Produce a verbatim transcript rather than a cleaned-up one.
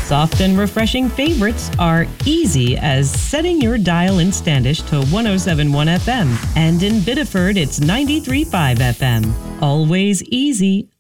Soft and refreshing favorites are easy as setting your dial in Standish to one oh seven point one F M. And in Biddeford, it's ninety-three point five F M. Always easy,